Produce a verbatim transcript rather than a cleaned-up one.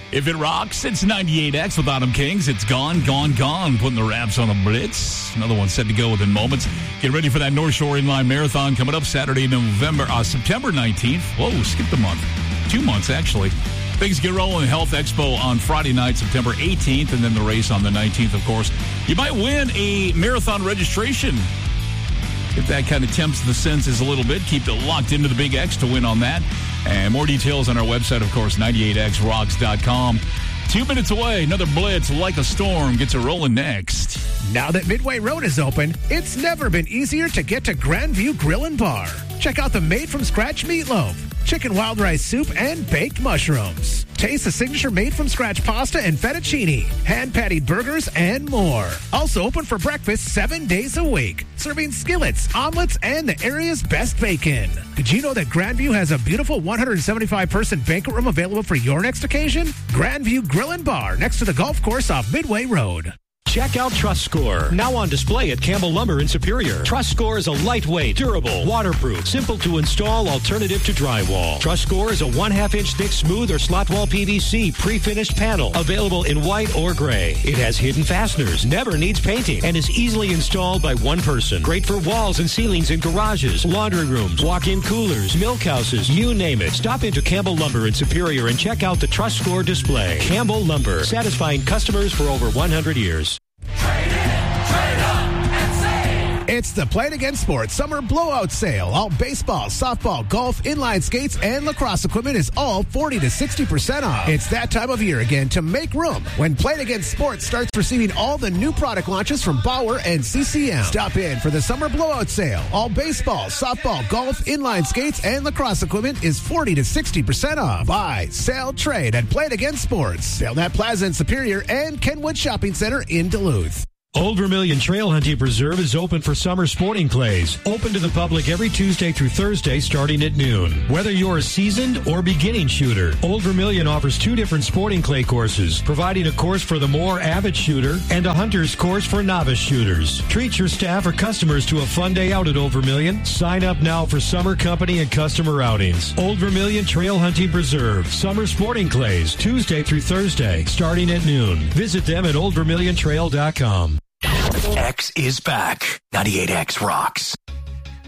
If it rocks, it's ninety-eight X with Autumn Kings. It's gone, gone, gone. Putting the wraps on the Blitz. Another one set to go within moments. Get ready for that North Shore Inline Marathon coming up Saturday, November, uh, September nineteenth. Whoa, skip the month. Two months, actually. Things get rolling. Health Expo on Friday night, September eighteenth, and then the race on the nineteenth, of course. You might win a marathon registration. If that kind of tempts the senses a little bit, keep it locked into the Big X to win on that. And more details on our website, of course, ninety-eight x rocks dot com. Two minutes away, another Blitz like a storm gets it rolling next. Now that Midway Road is open, it's never been easier to get to Grandview Grill and Bar. Check out the made-from-scratch meatloaf, chicken wild rice soup, and baked mushrooms. Taste the signature made-from-scratch pasta and fettuccine, hand-patted burgers, and more. Also open for breakfast seven days a week, serving skillets, omelets, and the area's best bacon. Did you know that Grandview has a beautiful one hundred seventy-five person banquet room available for your next occasion? Grandview Grill and Bar, next to the golf course off Midway Road. Check out Trust Score, now on display at Campbell Lumber in Superior. Trust Score is a lightweight, durable, waterproof, simple to install alternative to drywall. Trust Score is a one-half inch thick smooth or slot wall P V C pre-finished panel, available in white or gray. It has hidden fasteners, never needs painting, and is easily installed by one person. Great for walls and ceilings in garages, laundry rooms, walk-in coolers, milk houses, you name it. Stop into Campbell Lumber in Superior and check out the Trust Score display. Campbell Lumber, satisfying customers for over one hundred years. Trade in, trade up, and save. It's the Play It Again Sports Summer Blowout Sale. All baseball, softball, golf, inline skates, and lacrosse equipment is all forty to sixty percent off. It's that time of year again to make room when Play It Again Sports starts receiving all the new product launches from Bauer and C C M. Stop in for the Summer Blowout Sale. All baseball, softball, golf, inline skates, and lacrosse equipment is forty to sixty percent off. Buy, sell, trade at Play It Again Sports. Sailnet Plaza in Superior and Kenwood Shopping Center in Duluth. Old Vermilion Trail Hunting Preserve is open for summer sporting clays. Open to the public every Tuesday through Thursday starting at noon. Whether you're a seasoned or beginning shooter, Old Vermilion offers two different sporting clay courses, providing a course for the more avid shooter and a hunter's course for novice shooters. Treat your staff or customers to a fun day out at Old Vermilion. Sign up now for summer company and customer outings. Old Vermilion Trail Hunting Preserve. Summer sporting clays, Tuesday through Thursday, starting at noon. Visit them at old vermilion trail dot com. X is back. ninety-eight X rocks.